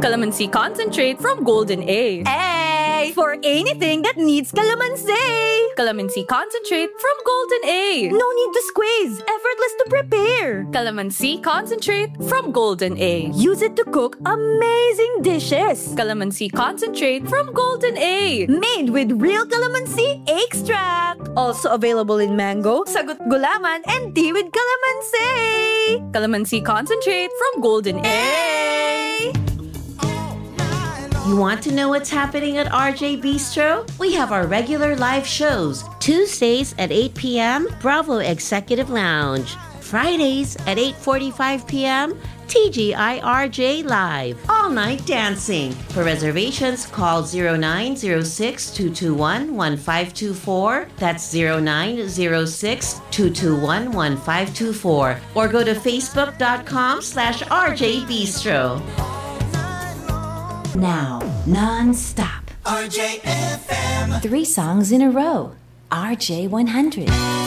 Calamansi concentrate from Golden A. A for anything that needs calamansi. Calamansi concentrate from Golden A. No need to squeeze. Effortless to prepare. Calamansi concentrate from Golden A. Use it to cook amazing dishes. Calamansi concentrate from Golden A. Made with real calamansi extract. Also available in mango, sagut gulaman, and tea with calamansi. Calamansi concentrate from Golden A. You want to know what's happening at RJ Bistro? We have our regular live shows. Tuesdays at 8 p.m., Bravo Executive Lounge. Fridays at 8:45 p.m., TGIRJ Live. All night dancing. For reservations, call 0906-221-1524. That's 0906-221-1524. Or go to facebook.com/RJ Bistro. Now, non-stop. RJFM. 3 songs in a row. RJ 100.